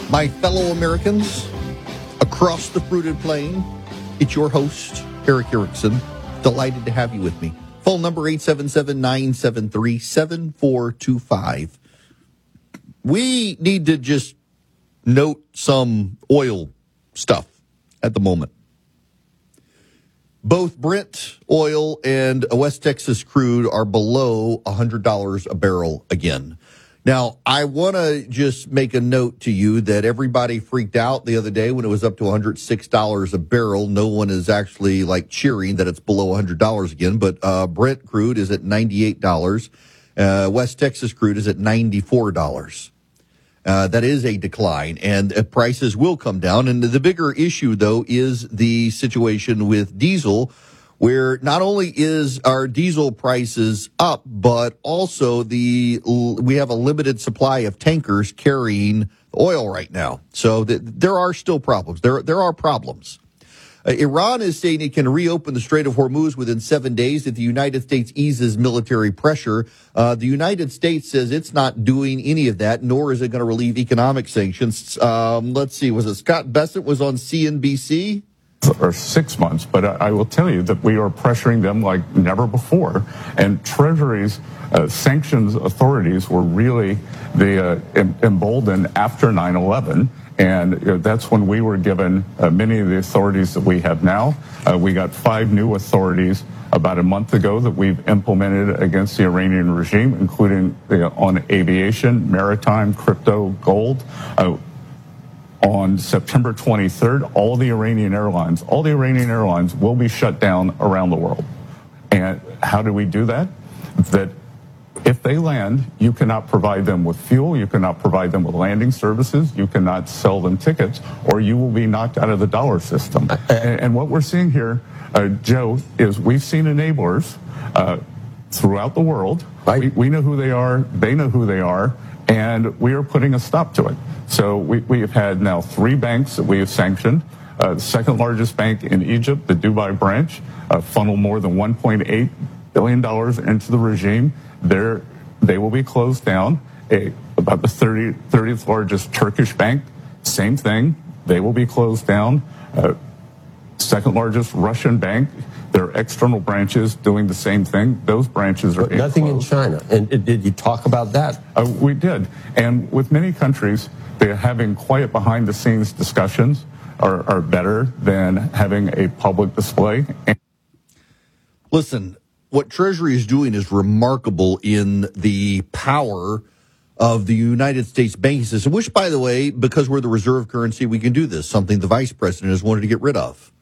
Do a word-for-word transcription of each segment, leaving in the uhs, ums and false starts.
My fellow Americans across the fruited plain, it's your host, Erick Erickson. Delighted to have you with me. Phone number eight seven seven, nine seven three, seven four two five. We need to just note some oil stuff at the moment. Both Brent oil and West Texas crude are below one hundred dollars a barrel again. Now, I want to just make a note to you that everybody freaked out the other day when it was up to one hundred six dollars a barrel. No one is actually like cheering that it's below one hundred dollars again, but uh, Brent crude is at ninety-eight dollars. Uh, West Texas crude is at ninety-four dollars. Uh, that is a decline, and uh, prices will come down. And the bigger issue, though, is the situation with diesel, where not only is our diesel prices up, but also the we have a limited supply of tankers carrying oil right now. So th- there are still problems. There there are problems. Uh, Iran is saying it can reopen the Strait of Hormuz within seven days if the United States eases military pressure. Uh, the United States says it's not doing any of that, nor is it going to relieve economic sanctions. Um, let's see, was it Scott Bessent was on C N B C? Or six months, but I will tell you that we are pressuring them like never before. And Treasury's uh, sanctions authorities were really the uh, em- emboldened after nine eleven. And you know, that's when we were given uh, many of the authorities that we have now. Uh, we got five new authorities about a month ago that we've implemented against the Iranian regime, including you know, on aviation, maritime, crypto, gold. Uh, On September twenty-third, all the Iranian airlines, all the Iranian airlines will be shut down around the world. And how do we do that? That if they land, you cannot provide them with fuel, you cannot provide them with landing services, you cannot sell them tickets, or you will be knocked out of the dollar system. And, and what we're seeing here, uh, Joe, is we've seen enablers uh, throughout the world. Right. We, we know who they are, they know who they are, and we are putting a stop to it. So we, we have had now three banks that we have sanctioned. Uh, the second largest bank in Egypt, the Dubai branch, uh, funneled more than one point eight billion dollars into the regime. They're, they will be closed down. A, about the thirtieth, thirtieth largest Turkish bank, same thing. They will be closed down. Uh, second largest Russian bank, their external branches doing the same thing. Those branches are but nothing closed. in China. And did you talk about that? Uh, we did. And with many countries, they're having quiet behind-the-scenes discussions are, are better than having a public display. Listen, what Treasury is doing is remarkable in the power of the United States banking system, which, by the way, because we're the reserve currency, we can do this, something the vice president has wanted to get rid of.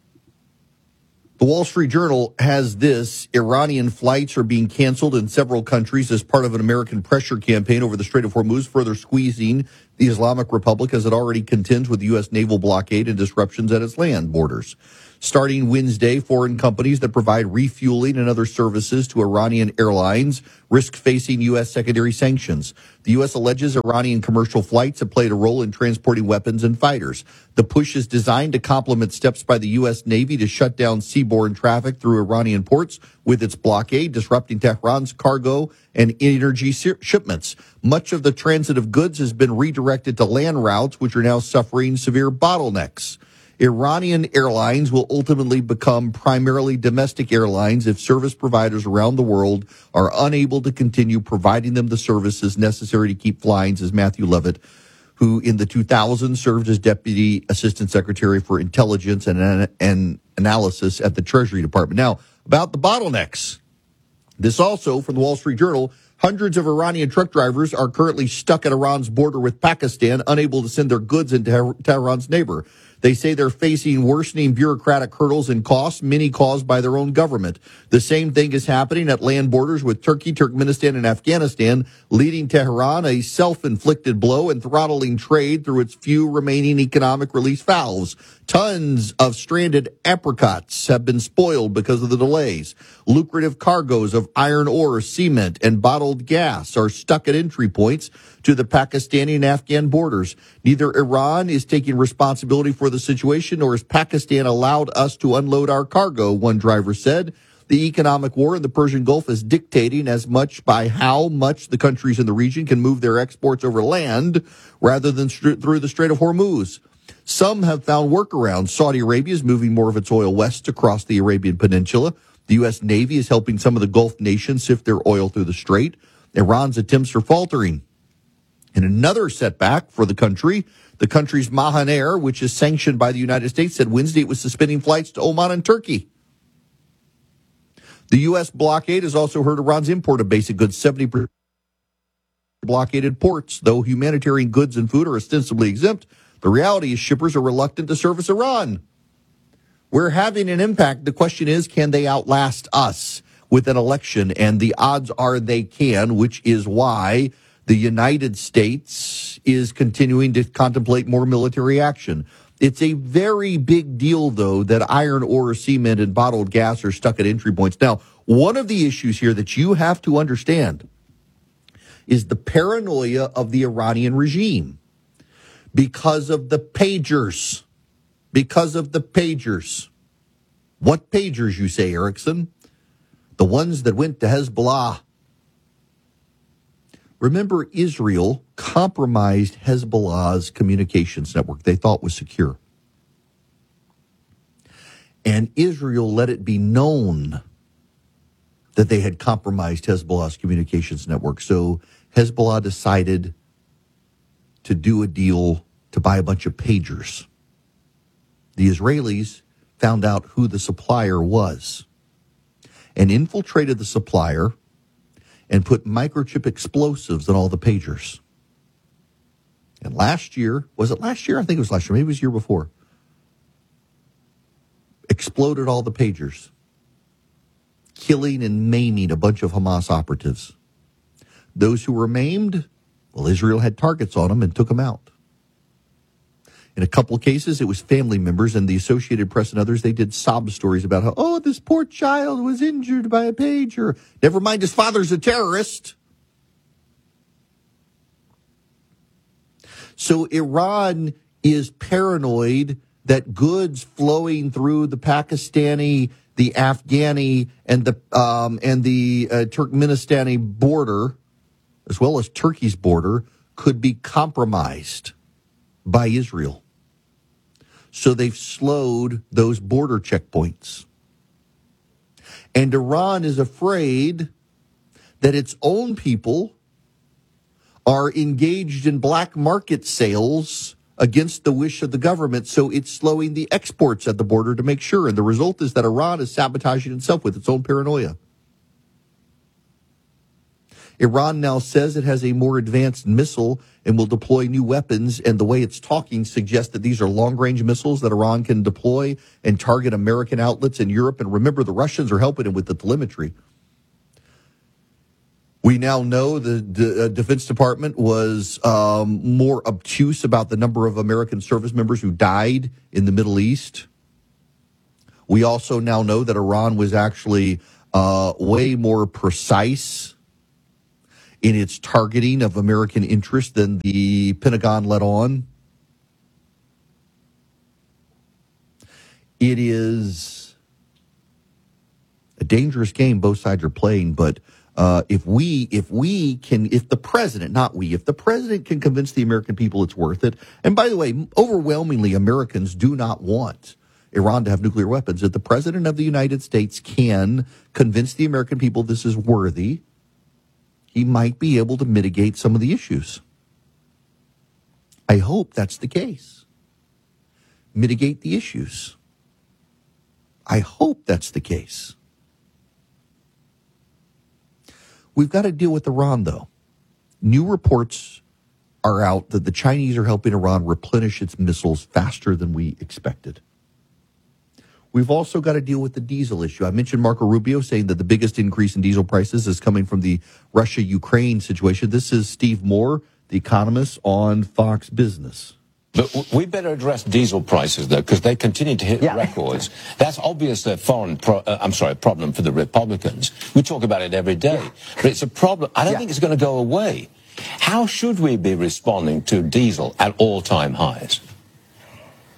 The Wall Street Journal has this: Iranian flights are being canceled in several countries as part of an American pressure campaign over the Strait of Hormuz, further squeezing the Islamic Republic as it already contends with the U S naval blockade and disruptions at its land borders. Starting Wednesday, foreign companies that provide refueling and other services to Iranian airlines risk facing U S secondary sanctions. The U S alleges Iranian commercial flights have played a role in transporting weapons and fighters. The push is designed to complement steps by the U S Navy to shut down seaborne traffic through Iranian ports with its blockade, disrupting Tehran's cargo and energy shipments. Much of the transit of goods has been redirected to land routes, which are now suffering severe bottlenecks. Iranian airlines will ultimately become primarily domestic airlines if service providers around the world are unable to continue providing them the services necessary to keep flying, says Matthew Levitt, who in the two thousands served as Deputy Assistant Secretary for Intelligence and, and Analysis at the Treasury Department. Now, about the bottlenecks. This also from the Wall Street Journal. Hundreds of Iranian truck drivers are currently stuck at Iran's border with Pakistan, unable to send their goods into Tehran's neighbor. They say they're facing worsening bureaucratic hurdles and costs, many caused by their own government. The same thing is happening at land borders with Turkey, Turkmenistan, and Afghanistan, leading Tehran a self-inflicted blow and throttling trade through its few remaining economic release valves. Tons of stranded apricots have been spoiled because of the delays. Lucrative cargoes of iron ore, cement, and bottled gas are stuck at entry points to the Pakistani and Afghan borders. Neither Iran is taking responsibility for the situation, nor has Pakistan allowed us to unload our cargo, one driver said. The economic war in the Persian Gulf is dictating as much by how much the countries in the region can move their exports over land rather than st- through the Strait of Hormuz. Some have found workarounds. Saudi Arabia is moving more of its oil west across the Arabian Peninsula. The U S. Navy is helping some of the Gulf nations sift their oil through the strait. Iran's attempts are faltering. And another setback for the country, the country's Mahan Air, which is sanctioned by the United States, said Wednesday it was suspending flights to Oman and Turkey. The U S blockade has also hurt Iran's import of basic goods, seventy percent blockaded ports. Though humanitarian goods and food are ostensibly exempt, the reality is shippers are reluctant to service Iran. We're having an impact. The question is, can they outlast us with an election? And the odds are they can, which is why the United States is continuing to contemplate more military action. It's a very big deal, though, that iron ore, cement, and bottled gas are stuck at entry points. Now, one of the issues here that you have to understand is the paranoia of the Iranian regime because of the pagers. Because of the pagers. What pagers, you say, Erickson? The ones that went to Hezbollah. Remember, Israel compromised Hezbollah's communications network they thought was secure. And Israel let it be known that they had compromised Hezbollah's communications network. So Hezbollah decided to do a deal to buy a bunch of pagers. The Israelis found out who the supplier was and infiltrated the supplier and put microchip explosives in all the pagers. And last year, was it last year? I think it was last year. Maybe it was the year before. Exploded all the pagers, killing and maiming a bunch of Hamas operatives. Those who were maimed, well, Israel had targets on them and took them out. In a couple of cases, it was family members, and the Associated Press and others, they did sob stories about how, oh, this poor child was injured by a pager. Never mind, his father's a terrorist. So Iran is paranoid that goods flowing through the Pakistani, the Afghani, and the um, and the uh, Turkmenistani border, as well as Turkey's border, could be compromised by Israel. So they've slowed those border checkpoints. And Iran is afraid that its own people are engaged in black market sales against the wish of the government, so it's slowing the exports at the border to make sure. And the result is that Iran is sabotaging itself with its own paranoia. Iran now says it has a more advanced missile and will deploy new weapons, and the way it's talking suggests that these are long-range missiles that Iran can deploy and target American outlets in Europe. And remember, the Russians are helping it with the telemetry. We now know the D- uh, Defense Department was um, more obtuse about the number of American service members who died in the Middle East. We also now know that Iran was actually uh, way more precise in its targeting of American interests than the Pentagon let on. It is a dangerous game both sides are playing, but uh, if we if we can, if the president, not we, if the president can convince the American people it's worth it, and by the way, overwhelmingly Americans do not want Iran to have nuclear weapons, if the president of the United States can convince the American people this is worthy, he might be able to mitigate some of the issues. I hope that's the case. Mitigate the issues. I hope that's the case. We've got to deal with Iran, though. New reports are out that the Chinese are helping Iran replenish its missiles faster than we expected. We've also got to deal with the diesel issue. I mentioned Marco Rubio saying that the biggest increase in diesel prices is coming from the Russia-Ukraine situation. This is Steve Moore, the economist, on Fox Business. But we better address diesel prices, though, because they continue to hit yeah. records. That's obviously a foreign, pro- uh, I'm sorry, a problem for the Republicans. We talk about it every day, yeah. but it's a problem. I don't yeah. think it's going to go away. How should we be responding to diesel at all-time highs?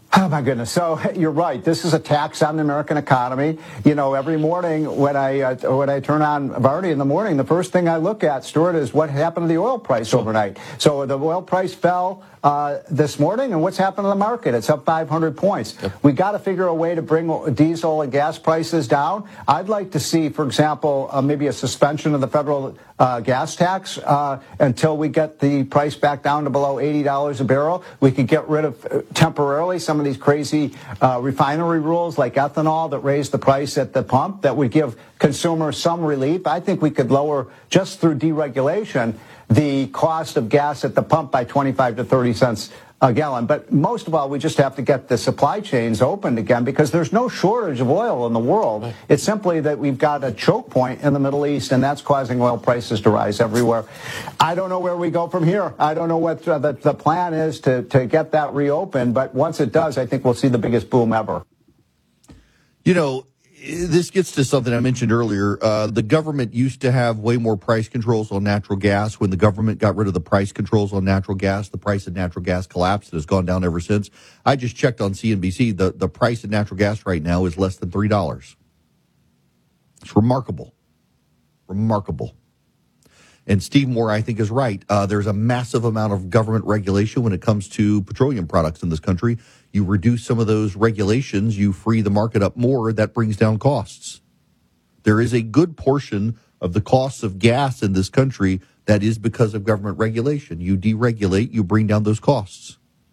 Oh, my goodness. So you're right. This is a tax on the American economy. You know, every morning when I uh, when I turn on Vardy in the morning, the first thing I look at, Stuart, is what happened to the oil price overnight. So the oil price fell uh, this morning, and what's happened to the market? It's up five hundred points. Yep. We got to figure a way to bring diesel and gas prices down. I'd like to see, for example, uh, maybe a suspension of the federal uh, gas tax uh, until we get the price back down to below eighty dollars a barrel. We could get rid of uh, temporarily some of these crazy uh, refinery rules like ethanol that raise the price at the pump that would give consumers some relief. I think we could lower, just through deregulation, the cost of gas at the pump by twenty-five to thirty cents a gallon. But most of all, we just have to get the supply chains opened again, because there's no shortage of oil in the world. It's simply that we've got a choke point in the Middle East, and that's causing oil prices to rise everywhere. I don't know where we go from here. I don't know what uh, the, the plan is to, to get that reopened, but once it does, I think we'll see the biggest boom ever. You know, this gets to something I mentioned earlier. Uh, the government used to have way more price controls on natural gas. When the government got rid of the price controls on natural gas, the price of natural gas collapsed. It has gone down ever since. I just checked on C N B C. The, the price of natural gas right now is less than three dollars. It's remarkable. Remarkable. And Steve Moore, I think, is right. Uh, there's a massive amount of government regulation when it comes to petroleum products in this country. You reduce some of those regulations, you free the market up more, that brings down costs. There is a good portion of the costs of gas in this country that is because of government regulation. You deregulate, you bring down those costs.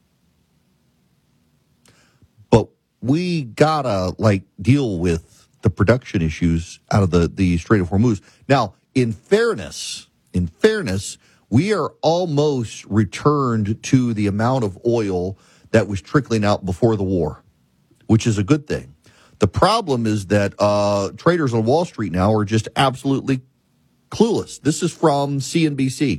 But we gotta, like, deal with the production issues out of the, the Strait of Hormuz. Now, in fairness, in fairness, we are almost returned to the amount of oil that was trickling out before the war, which is a good thing. The problem is that uh, traders on Wall Street now are just absolutely clueless. This is from C N B C.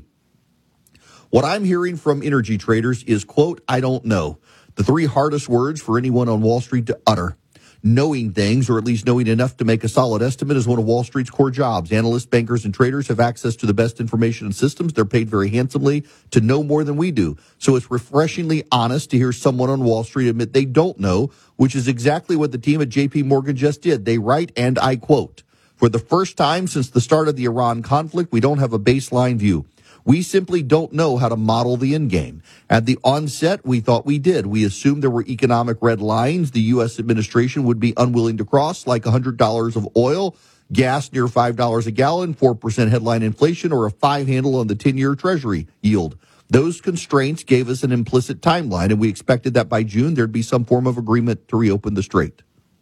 What I'm hearing from energy traders is, quote, I don't know. The three hardest words for anyone on Wall Street to utter. Knowing things, or at least knowing enough to make a solid estimate, is one of Wall Street's core jobs. Analysts, bankers, and traders have access to the best information and systems. They're paid very handsomely to know more than we do. So it's refreshingly honest to hear someone on Wall Street admit they don't know, which is exactly what the team at J P Morgan just did. They write, and I quote, for the first time since the start of the Iran conflict, we don't have a baseline view. We simply don't know how to model the end game. At the onset, we thought we did. We assumed there were economic red lines the U S administration would be unwilling to cross, like one hundred dollars of oil, gas near five dollars a gallon, four percent headline inflation, or a five handle on the ten-year Treasury yield. Those constraints gave us an implicit timeline, and we expected that by June there'd be some form of agreement to reopen the strait.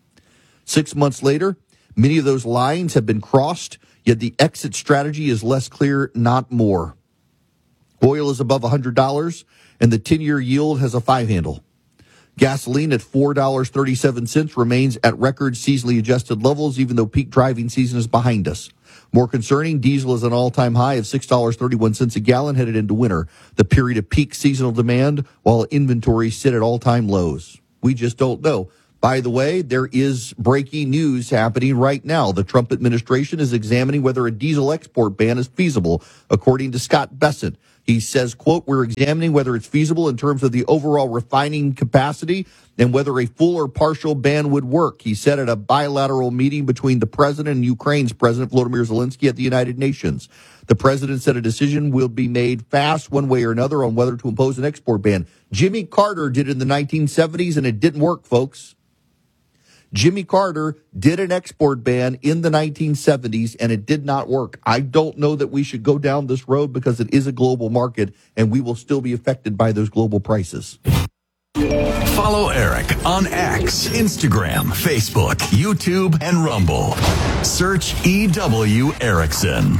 Six months later, many of those lines have been crossed, yet the exit strategy is less clear, not more. Oil is above one hundred dollars, and the ten-year yield has a five-handle. Gasoline at four dollars and thirty-seven cents remains at record seasonally adjusted levels, even though peak driving season is behind us. More concerning, diesel is an all-time high of six dollars and thirty-one cents a gallon headed into winter, the period of peak seasonal demand, while inventories sit at all-time lows. We just don't know. By the way, there is breaking news happening right now. The Trump administration is examining whether a diesel export ban is feasible, according to Scott Bessent. He says, quote, we're examining whether it's feasible in terms of the overall refining capacity and whether a full or partial ban would work. He said at a bilateral meeting between the president and Ukraine's president, Volodymyr Zelensky, at the United Nations. The president said a decision will be made fast one way or another on whether to impose an export ban. Jimmy Carter did it in the nineteen seventies, and it didn't work, folks. Jimmy Carter did an export ban in the nineteen seventies, and it did not work. I don't know that we should go down this road because it is a global market, and we will still be affected by those global prices. Follow Eric on X, Instagram, Facebook, YouTube, and Rumble. Search E W Erickson.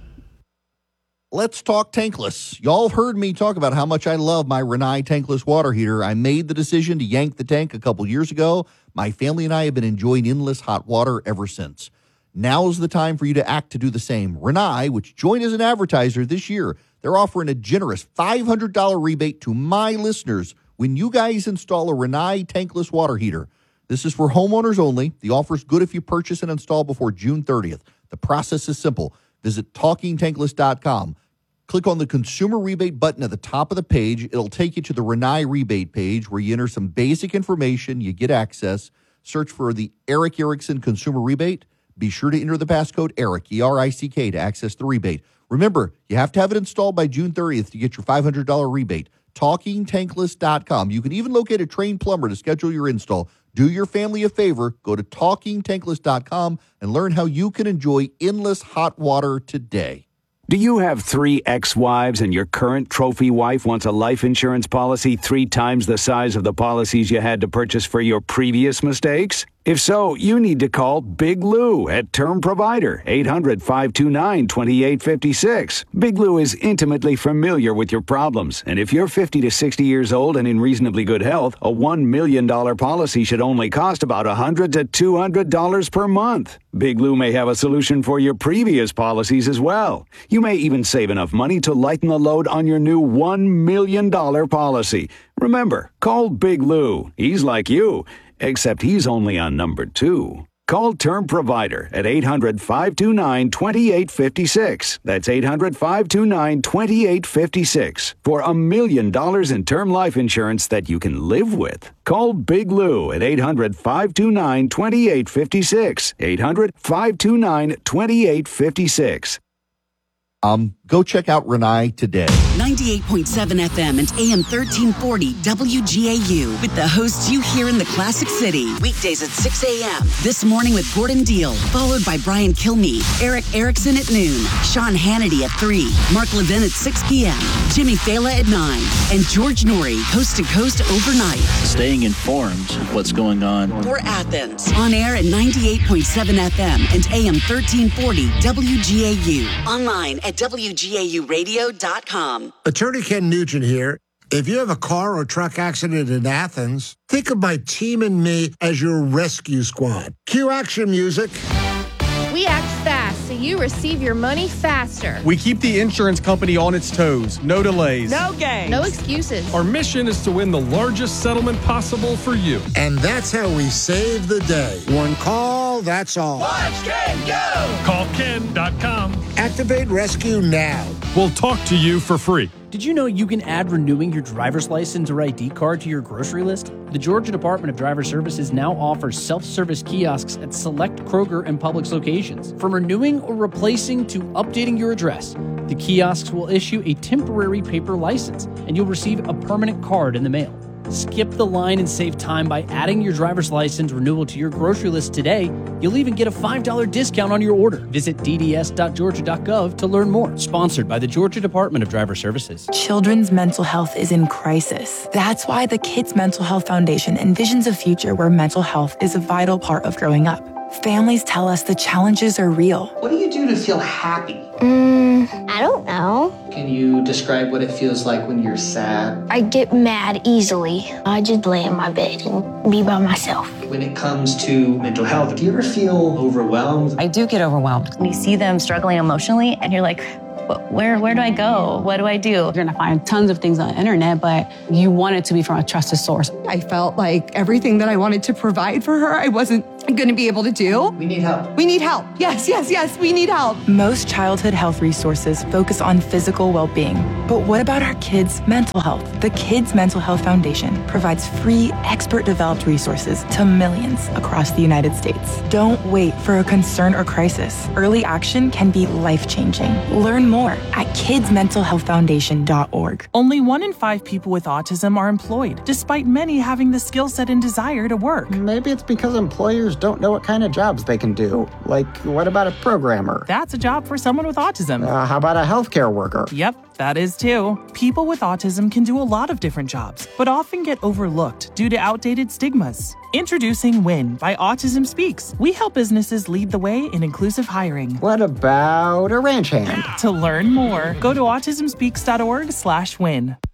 Let's talk tankless. Y'all heard me talk about how much I love my Rinnai tankless water heater. I made the decision to yank the tank a couple years ago. My family and I have been enjoying endless hot water ever since. Now's the time for you to act to do the same. Rinnai, which joined as an advertiser this year, they're offering a generous five hundred dollars rebate to my listeners when you guys install a Rinnai tankless water heater. This is for homeowners only. The offer is good if you purchase and install before June thirtieth. The process is simple. Visit talking tankless dot com. click on the consumer rebate button at the top of the page. It'll take you to the Renai rebate page where you enter some basic information. You get access. Search for the Eric Erickson consumer rebate. Be sure to enter the passcode ERIC, E R I C K, to access the rebate. Remember, you have to have it installed by June thirtieth to get your five hundred dollars rebate. talking tankless dot com. You can even locate a trained plumber to schedule your install. Do your family a favor. Go to talking tankless dot com and learn how you can enjoy endless hot water today. Do you have three ex-wives and your current trophy wife wants a life insurance policy three times the size of the policies you had to purchase for your previous mistakes? If so, you need to call Big Lou at Term Provider, eight hundred, five two nine, two eight five six. Big Lou is intimately familiar with your problems, and if you're fifty to sixty years old and in reasonably good health, a one million dollars policy should only cost about one hundred to two hundred dollars per month. Big Lou may have a solution for your previous policies as well. You may even save enough money to lighten the load on your new one million dollars policy. Remember, call Big Lou. He's like you, except he's only on number two. Call Term Provider at eight hundred, five two nine, two eight five six. That's eight hundred, five two nine, two eight five six for a million dollars in term life insurance that you can live with. Call Big Lou at eight hundred, five two nine, two eight five six. eight hundred, five two nine, two eight five six. Um, go check out Renai today. ninety-eight point seven F M and A M thirteen forty W G A U with the hosts you hear in the Classic City. Weekdays at six a.m. This morning with Gordon Deal, followed by Brian Kilmeade, Eric Erickson at noon, Sean Hannity at three, Mark Levin at six p.m., Jimmy Fallon at nine, and George Norrie, coast to coast overnight. Staying informed of what's going on. For Athens, on air at ninety-eight point seven F M and A M thirteen forty W G A U. Online at W G A U radio dot com. Attorney Ken Nugent here. If you have a car or truck accident in Athens, think of my team and me as your rescue squad. Cue action music. We act fast so you receive your money faster. We keep the insurance company on its toes. No delays. No games. No excuses. Our mission is to win the largest settlement possible for you. And that's how we save the day. One call, that's all. Watch Ken go! Call Ken dot com. Activate rescue now. We'll talk to you for free. Did you know you can add renewing your driver's license or I D card to your grocery list? The Georgia Department of Driver Services now offers self-service kiosks at select Kroger and Publix locations. From renewing or replacing to updating your address, the kiosks will issue a temporary paper license, and you'll receive a permanent card in the mail. Skip the line and save time by adding your driver's license renewal to your grocery list today. You'll even get a five dollars discount on your order. Visit d d s dot georgia dot gov to learn more. Sponsored by the Georgia Department of Driver Services. Children's mental health is in crisis. That's why the Kids Mental Health Foundation envisions a future where mental health is a vital part of growing up. Families tell us the challenges are real. What do you do to feel happy? Mm, I don't know. Can you describe what it feels like when you're sad? I get mad easily. I just lay in my bed and be by myself. When it comes to mental health, do you ever feel overwhelmed? I do get overwhelmed. When you see them struggling emotionally and you're like, where where do I go? What do I do? You're going to find tons of things on the internet, but you want it to be from a trusted source. I felt like everything that I wanted to provide for her, I wasn't going to be able to do. We need help. We need help. Yes, yes, yes, we need help. Most childhood health resources focus on physical well-being. But what about our kids' mental health? The Kids Mental Health Foundation provides free, expert-developed resources to millions across the United States. Don't wait for a concern or crisis. Early action can be life-changing. Learn more at kids mental health foundation dot org. Only one in five people with autism are employed, despite many having the skill set and desire to work. Maybe it's because employers don't know what kind of jobs they can do. Like, what about a programmer? That's a job for someone with autism. Uh, how about a healthcare worker? Yep, that is too. People with autism can do a lot of different jobs, but often get overlooked due to outdated stigmas. Introducing WIN by Autism Speaks. We help businesses lead the way in inclusive hiring. What about a ranch hand? To learn more, go to autism speaks dot org slash win.